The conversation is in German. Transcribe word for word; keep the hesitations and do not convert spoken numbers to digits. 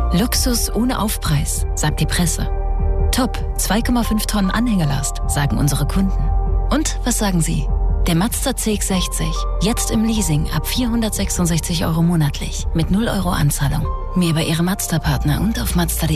Luxus ohne Aufpreis, sagt die Presse. Top, zwei Komma fünf Tonnen Anhängelast, sagen unsere Kunden. Und was sagen Sie? Der Mazda C X sechzig, jetzt im Leasing ab vierhundertsechsundsechzig Euro monatlich, mit null Euro Anzahlung. Mehr bei Ihrem Mazda-Partner und auf mazda punkt de.